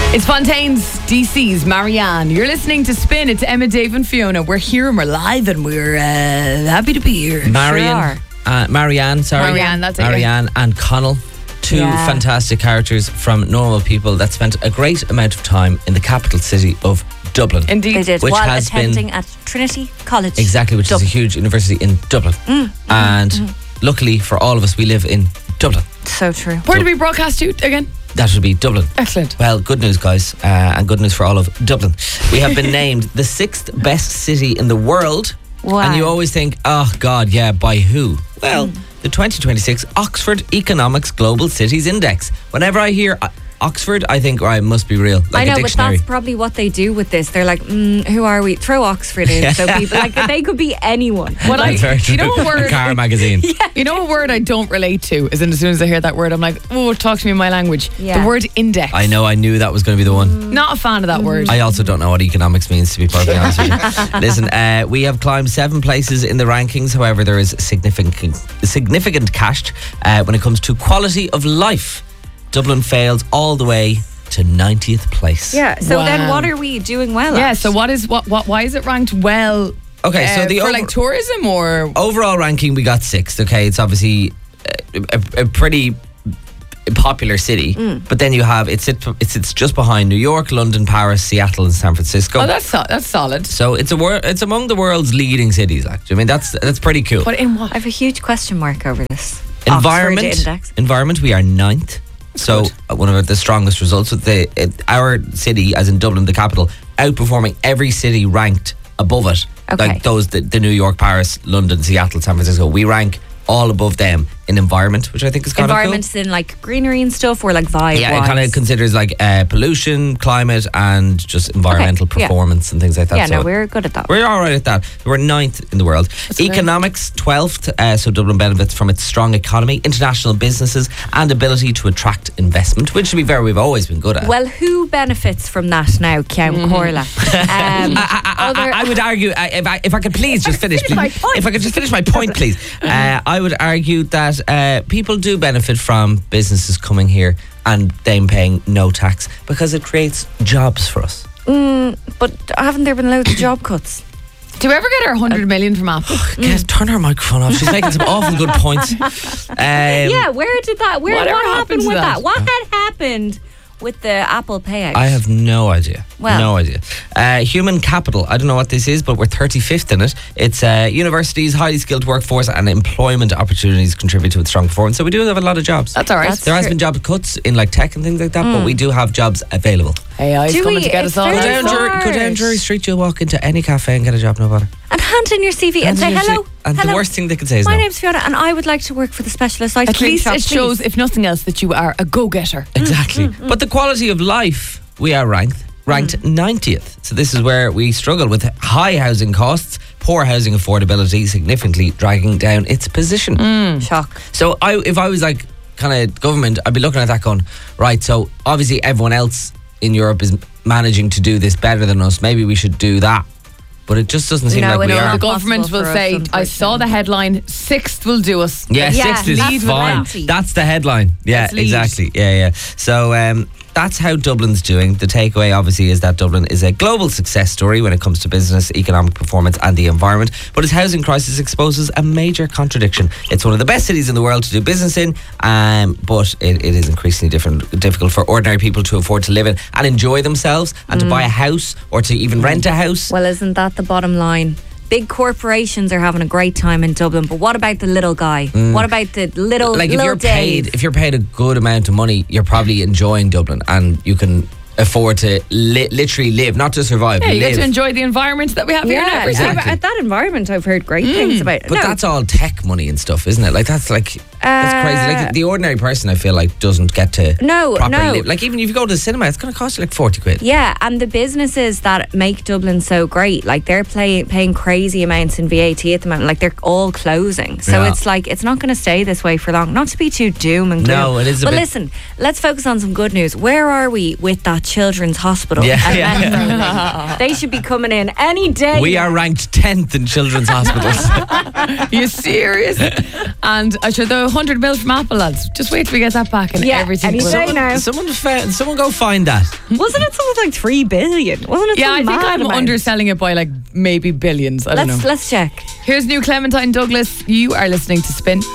It's Fontaine's DC's Marianne. You're listening to Spin. It's Emma, Dave and Fiona. We're here and we're live and we're happy to be here. Marianne, that's it. Marianne and Connell. Two fantastic characters from normal people that spent a great amount of time in the capital city of Dublin. Indeed. They did, which while has attending at Trinity College. Exactly, which is a huge university in Dublin. And luckily for all of us, we live in Dublin. So true. Where do we broadcast to again? That would be Dublin. Excellent. Well, good news, guys, and good news for all of Dublin. We have been named the 6th best city in the world. Wow. And you always think, oh, God, yeah, by who? Well, the 2026 Oxford Economics Global Cities Index. Whenever I hear Oxford, I think, it must be real. Like I know, a but dictionary. that's probably what they do with this. They're like, who are we? Throw Oxford in. So people, like, they could be anyone. That's very true. You know what word? Car magazine. You know what word I don't relate to? Is as soon as I hear that word, I'm like, oh, talk to me in my language. Yeah. The word index. I know, I knew that was going to be the one. Not a fan of that word. I also don't know what economics means, to be perfectly honest with you. Listen, we have climbed 7 places in the rankings. However, there is significant cash when it comes to quality of life. Dublin failed all the way to 90th place. Yeah. So then Wow. what are we doing well Yeah, at? so why is it ranked well? Okay, so the for like tourism or overall ranking, we got 6th. Okay, it's obviously a pretty popular city, but then you have it sits just behind New York, London, Paris, Seattle, and San Francisco. that's solid. So it's among the world's leading cities. Actually, I mean that's pretty cool. But in what? I have a huge question mark over this. Environment, Oxford Index. environment. We are 9th. So one of the strongest results with our city, as in Dublin, the capital, outperforming every city ranked above it. Okay. Like those, the New York, Paris, London, Seattle, San Francisco. We rank all above them in environment, which I think is kind of cool. Environments in like greenery and stuff, or like vibe. Yeah, it kind of considers like pollution, climate, and just environmental performance and things like that. Yeah, so no, we're good at that. we're all right at that. We're 9th in the world. Economics, 12th. So Dublin benefits from its strong economy, international businesses, and ability to attract investment, which to be fair, we've always been good at. Well, who benefits from that now, Cian Corla? I would argue, if I could please just finish, please. If I could just finish my point, please. I would argue that people do benefit from businesses coming here and them paying no tax because it creates jobs for us. But haven't there been loads of job cuts? Do we ever get our 100 million from Apple? Guys, turn her microphone off. She's making some awful good points. Yeah, where did that? What happened to with that? that? What had happened with the Apple payout? I have no idea. Well. No idea. Human capital. I don't know what this is, but we're 35th in it. It's universities, highly skilled workforce, and employment opportunities contribute to its strong performance. So we do have a lot of jobs. That's all right. That's there has true. been job cuts in like tech and things like that, but we do have jobs available. AI's Do coming we? to get us It's all. very Go down Drury Street, you'll walk into any cafe and get a job, no bother. And hand in your CV and say hello. And hello. the worst thing they could say is My no. name's Fiona, and I would like to work for the specialist ice At cream least shop. it shows, if nothing else, that you are a go-getter. Exactly. But the quality of life, we are ranked 90th. So this is where we struggle with high housing costs, poor housing affordability, significantly dragging down its position. Shock. So if I was like kind of government, I'd be looking at that going, right, so obviously everyone else in Europe is managing to do this better than us. Maybe we should do that. But it just doesn't seem No, like we it are. The government Possible will for say, us, I saw the headline, 6th will do us. Yeah, Yeah, 6th is lead with fine. empty. That's the headline. Yeah, Let's lead. exactly. Yeah. So that's how Dublin's doing. The takeaway, obviously, is that Dublin is a global success story when it comes to business, economic performance, and the environment. But its housing crisis exposes a major contradiction. It's one of the best cities in the world to do business in, but it is increasingly difficult for ordinary people to afford to live in and enjoy themselves and to buy a house or to even rent a house. Well, isn't that the bottom line? Big corporations are having a great time in Dublin, but what about the little guy? What about the little Like if little if you're paid a good amount of money, you're probably enjoying Dublin and you can afford to literally live, not to survive, Yeah, you live. get to enjoy the environment that we have here now. Exactly. At that environment, I've heard great things about. But that's all tech money and stuff, isn't it? Like that's crazy. Like the ordinary person, I feel like, doesn't get to properly live. Like even if you go to the cinema, it's going to cost you like 40 quid. Yeah, and the businesses that make Dublin so great, like they're paying crazy amounts in VAT at the moment. Like they're all closing, so Yeah. it's like it's not going to stay this way for long. Not to be too doom and gloom. No, it is a but bit- listen, let's focus on some good news. Where are we with that children's hospital? Yeah. at Metro? They should be coming in any day. We are ranked 10th in children's hospitals. Are you serious? And I'm sure the 100 mil from Apple, lads. Just wait till we get that back and Yeah, everything. any will- day now. Someone go find that. Wasn't it something like 3 billion? Wasn't it? Yeah, I some think mad I'm amount? underselling it by like maybe billions. I don't know. Let's check. Here's new Clementine Douglas. You are listening to Spin.